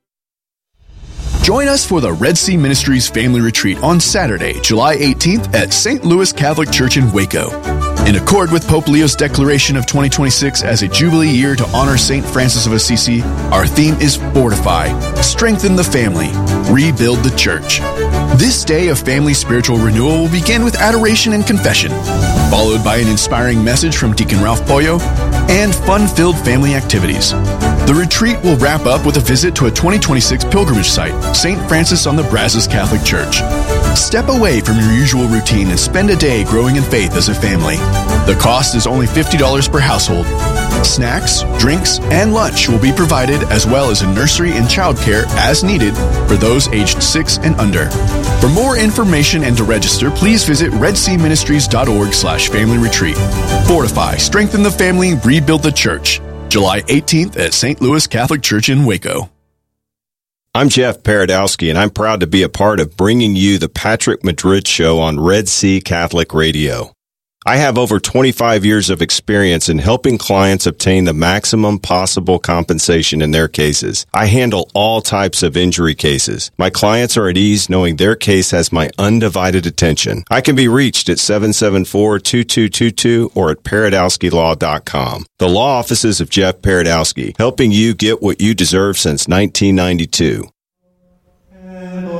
Join us for the Red Sea Ministries Family Retreat on Saturday, July eighteenth at Saint Louis Catholic Church in Waco. In accord with Pope Leo's declaration of twenty twenty-six as a Jubilee year to honor Saint Francis of Assisi, our theme is Fortify, Strengthen the Family, Rebuild the Church. This day of family spiritual renewal will begin with adoration and confession, followed by an inspiring message from Deacon Ralph Pollo and fun-filled family activities. The retreat will wrap up with a visit to a twenty twenty-six pilgrimage site, Saint Francis on the Brazos Catholic Church. Step away from your usual routine and spend a day growing in faith as a family. The cost is only fifty dollars per household. Snacks, drinks, and lunch will be provided, as well as a nursery and childcare as needed for those aged six and under. For more information and to register, please visit redseaministries.org slash family retreat. Fortify, strengthen the family, rebuild the church. July eighteenth at Saint Louis Catholic Church in Waco. I'm Jeff Paradowski, and I'm proud to be a part of bringing you the Patrick Madrid Show on Red Sea Catholic Radio. I have over twenty-five years of experience in helping clients obtain the maximum possible compensation in their cases. I handle all types of injury cases. My clients are at ease knowing their case has my undivided attention. I can be reached at seven seven four, two two two two or at paradowski law dot com. The law offices of Jeff Paradowski, helping you get what you deserve since nineteen ninety-two.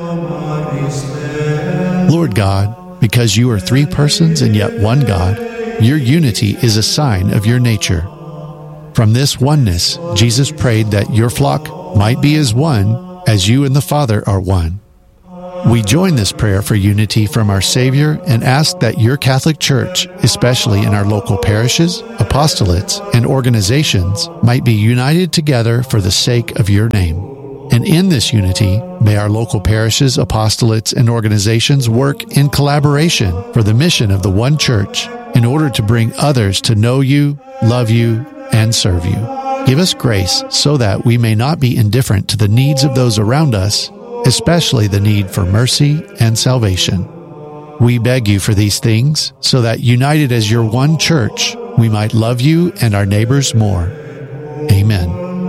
Lord God, because you are three persons and yet one God, Your unity is a sign of your nature. From this oneness, Jesus prayed that your flock might be as one as you and the Father are one. We join this prayer for unity from our Savior and ask that your Catholic Church, especially in our local parishes, apostolates, and organizations, might be united together for the sake of your name. And in this unity, may our local parishes, apostolates, and organizations work in collaboration for the mission of the one Church in order to bring others to know you, love you, and serve you. Give us grace so that we may not be indifferent to the needs of those around us, especially the need for mercy and salvation. We beg you for these things so that, united as your one Church, we might love you and our neighbors more. Amen.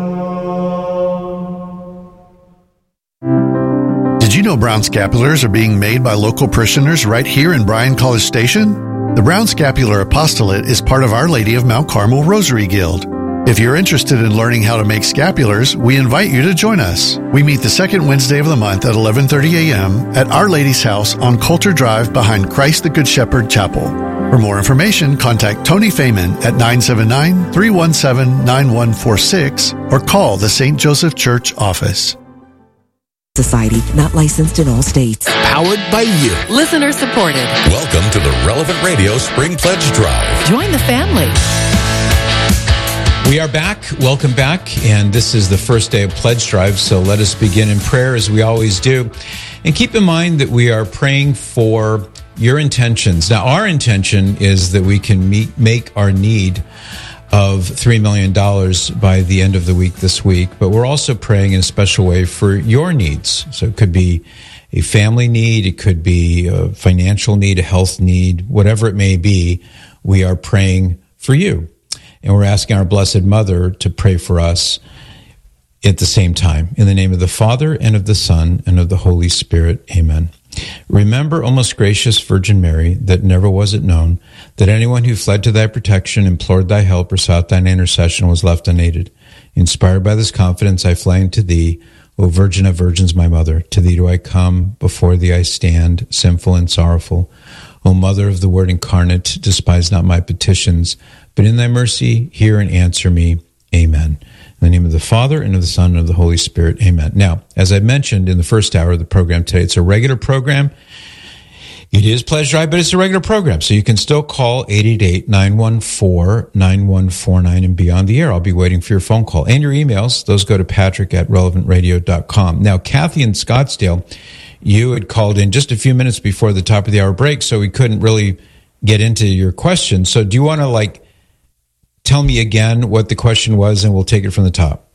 Did you know brown scapulars are being made by local parishioners right here in Bryan College Station? The Brown Scapular Apostolate is part of Our Lady of Mount Carmel Rosary Guild. If you're interested in learning how to make scapulars, we invite you to join us. We meet the second Wednesday of the month at eleven thirty a.m. at Our Lady's house on Coulter Drive behind Christ the Good Shepherd Chapel. For more information, contact Tony Fayman at nine seven nine, three one seven, nine one four six or call the Saint Joseph Church office. Society, not licensed in all states. Powered by you. Listener supported. Welcome to the Relevant Radio Spring Pledge Drive. Join the family. We are back. Welcome back. And this is the first day of Pledge Drive. So let us begin in prayer as we always do. And keep in mind that we are praying for your intentions. Now, our intention is that we can meet, make our need of three million dollars by the end of the week this week. But we're also praying in a special way for your needs. So it could be a family need. It could be a financial need, a health need, whatever it may be. We are praying for you. And we're asking our Blessed Mother to pray for us at the same time. In the name of the Father, and of the Son, and of the Holy Spirit. Amen. Remember, O most gracious Virgin Mary, that never was it known that anyone who fled to thy protection, implored thy help, or sought thine intercession was left unaided. Inspired by this confidence, I fly unto thee, O Virgin of Virgins, my Mother. To thee do I come, before thee I stand, sinful and sorrowful. O Mother of the Word incarnate, despise not my petitions, but in thy mercy, hear and answer me. Amen. In the name of the Father, and of the Son, and of the Holy Spirit. Amen. Now, as I mentioned in the first hour of the program today, it's a regular program. It is Pledge Drive, but it's a regular program. So you can still call eight eight eight, nine one four, nine one four nine and be on the air. I'll be waiting for your phone call. And your emails, those go to patrick at relevant radio dot com. Now, Kathy in Scottsdale, you had called in just a few minutes before the top of the hour break, so we couldn't really get into your question. So do you want to, like, tell me again what the question was, and we'll take it from the top.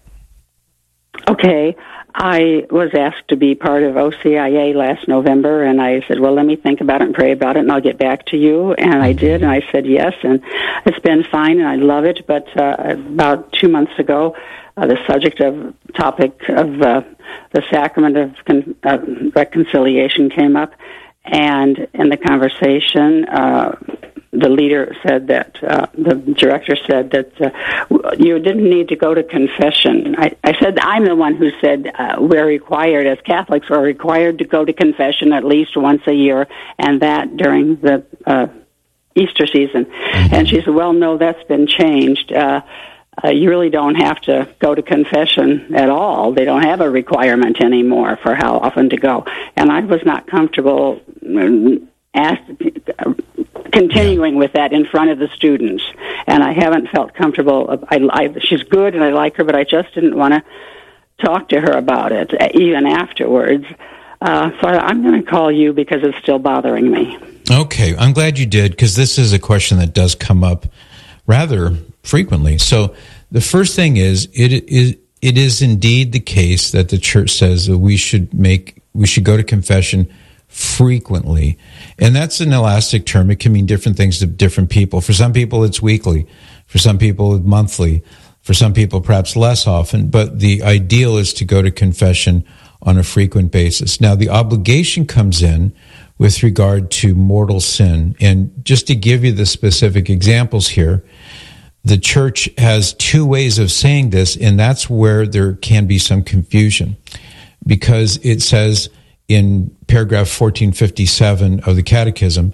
Okay. I was asked to be part of O C I A last November, and I said, well, let me think about it and pray about it, and I'll get back to you. And I did, and I said yes, and it's been fine, and I love it. But uh, about two months ago, uh, the subject of topic of uh, the sacrament of con- uh, reconciliation came up, and in the conversation, uh, the leader said that, uh, the director said that uh, you didn't need to go to confession. I, I said, I'm the one who said uh, we're required, as Catholics, we're required to go to confession at least once a year, and that during the uh, Easter season. Mm-hmm. And she said, well, no, that's been changed. Uh, uh, you really don't have to go to confession at all. They don't have a requirement anymore for how often to go. And I was not comfortable asked, uh, continuing with that in front of the students, and I haven't felt comfortable. I, I, she's good, and I like her, but I just didn't want to talk to her about it, even afterwards. Uh, so I'm going to call you because it's still bothering me. Okay, I'm glad you did, because this is a question that does come up rather frequently. So the first thing is, it is it is indeed the case that the Church says that we should make we should go to confession frequently. And that's an elastic term. It can mean different things to different people. For some people, it's weekly. For some people, it's monthly. For some people, perhaps less often. But the ideal is to go to confession on a frequent basis. Now, the obligation comes in with regard to mortal sin. And just to give you the specific examples here, the Church has two ways of saying this, and that's where there can be some confusion. Because it says in paragraph fourteen fifty-seven of the Catechism,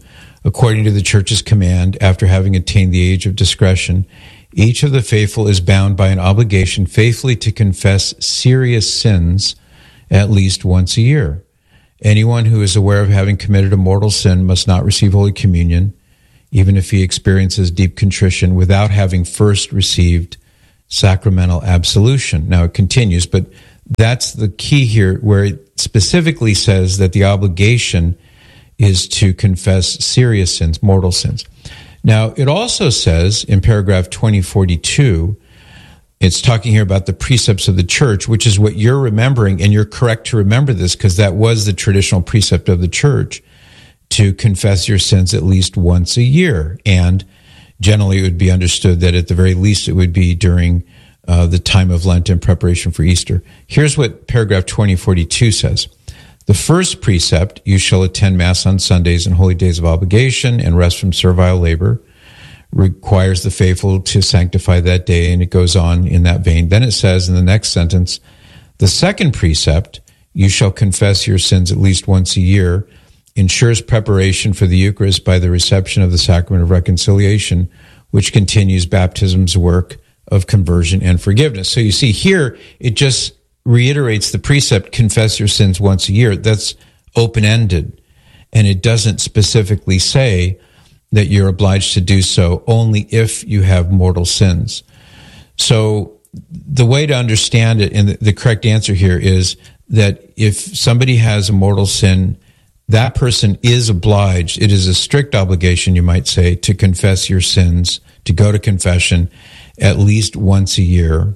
according to the church's command, after having attained the age of discretion, each of the faithful is bound by an obligation faithfully to confess serious sins at least once a year. Anyone who is aware of having committed a mortal sin must not receive Holy Communion, even if he experiences deep contrition, without having first received sacramental absolution. Now it continues, but that's the key here, where it specifically says that the obligation is to confess serious sins, mortal sins. Now, it also says in paragraph twenty forty-two, it's talking here about the precepts of the church, which is what you're remembering, and you're correct to remember this because that was the traditional precept of the church, to confess your sins at least once a year. And generally it would be understood that at the very least it would be during uh, the time of Lent in preparation for Easter. Here's what paragraph twenty forty-two says. The first precept, you shall attend Mass on Sundays and holy days of obligation and rest from servile labor, requires the faithful to sanctify that day, and it goes on in that vein. Then it says in the next sentence, the second precept, you shall confess your sins at least once a year, ensures preparation for the Eucharist by the reception of the sacrament of reconciliation, which continues baptism's work of conversion and forgiveness. So you see here, it just reiterates the precept, confess your sins once a year. That's open-ended, and it doesn't specifically say that you're obliged to do so only if you have mortal sins. So the way to understand it, and the correct answer here is that if somebody has a mortal sin, that person is obliged, it is a strict obligation, you might say, to confess your sins, to go to confession at least once a year.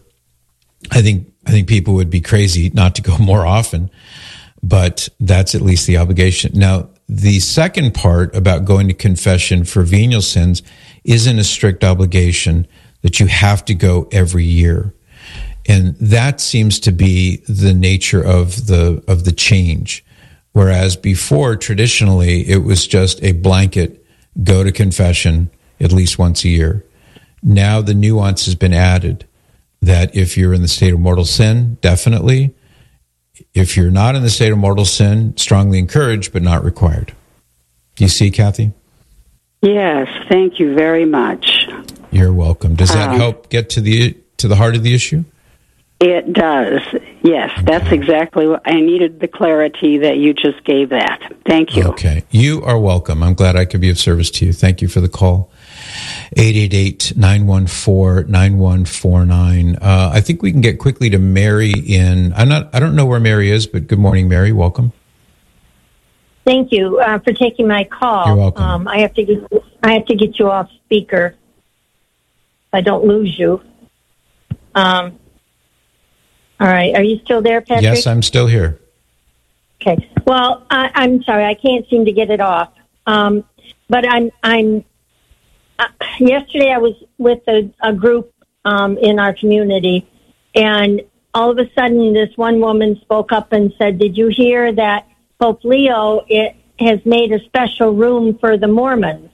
I think I think people would be crazy not to go more often, but that's at least the obligation. Now, the second part about going to confession for venial sins isn't a strict obligation that you have to go every year. And that seems to be the nature of the of the change. Whereas before, traditionally, it was just a blanket, go to confession at least once a year. Now the nuance has been added that if you're in the state of mortal sin, definitely. If you're not in the state of mortal sin, strongly encouraged, but not required. Do you see, Kathy? Yes, thank you very much. You're welcome. Does that um, help get to the to the heart of the issue? It does. Yes, okay. That's exactly what I needed, the clarity that you just gave that. Thank you. Okay. You are welcome. I'm glad I could be of service to you. Thank you for the call. eight eight eight, nine one four, nine one four nine. Uh, I think we can get quickly to Mary in, I'm not, I don't know where Mary is, but good morning, Mary. Welcome. Thank you uh, for taking my call. You're welcome. Um, I have to get, I have to get you off speaker. I don't lose you. Um, all right. Are you still there, Patrick? Yes, I'm still here. Okay. Well, I, I'm sorry. I can't seem to get it off. Um, but I'm, I'm, uh, yesterday I was with a, a group um, in our community, and all of a sudden this one woman spoke up and said, did you hear that Pope Leo it, has made a special room for the Mormons,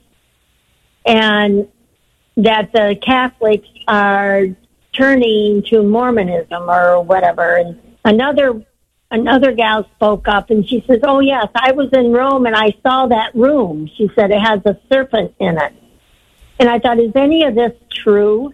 and that the Catholics are turning to Mormonism or whatever? And another another gal spoke up, and she says, oh, yes, I was in Rome, and I saw that room. She said it has a serpent in it. And I thought, is any of this true?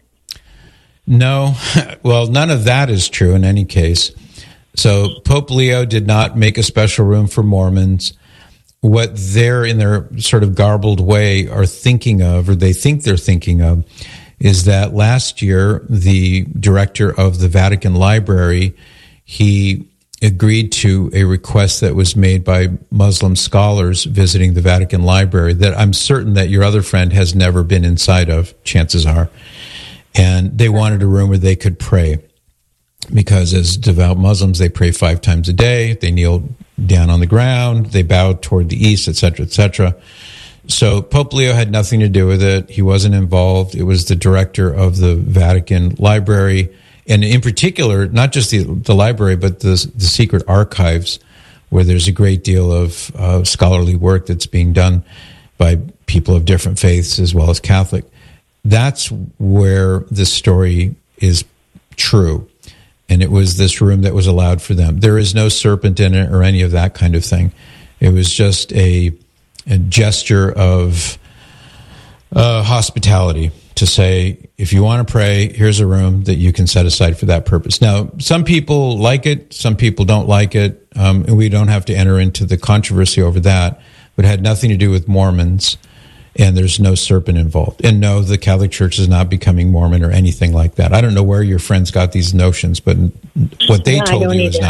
No. Well, none of that is true in any case. So Pope Leo did not make a special room for Mormons. What they're, in their sort of garbled way, are thinking of, or they think they're thinking of, is that last year, the director of the Vatican Library, he agreed to a request that was made by Muslim scholars visiting the Vatican Library that I'm certain that your other friend has never been inside of, chances are. And they wanted a room where they could pray, because as devout Muslims, they pray five times a day, they kneel down on the ground, they bow toward the east, et cetera, et cetera. So Pope Leo had nothing to do with it. He wasn't involved. It was the director of the Vatican Library, and in particular, not just the, the library, but the, the secret archives, where there's a great deal of uh, scholarly work that's being done by people of different faiths as well as Catholic. That's where this story is true. And it was this room that was allowed for them. There is no serpent in it or any of that kind of thing. It was just a a gesture of uh, hospitality to say, if you want to pray, here's a room that you can set aside for that purpose. Now, some people like it, some people don't like it, um, and we don't have to enter into the controversy over that. But it had nothing to do with Mormons, and there's no serpent involved. And no, the Catholic Church is not becoming Mormon or anything like that. I don't know where your friends got these notions, but what they No, I told don't you is either.